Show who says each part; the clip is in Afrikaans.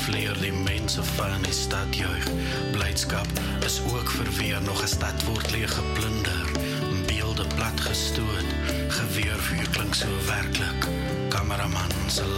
Speaker 1: leer die mense van die stad juig. Blydskap is ook vir wie nog 'n stad word leeg geplunder. Beelde plat gestoot, geweervuur klink so werklik. Kameraman se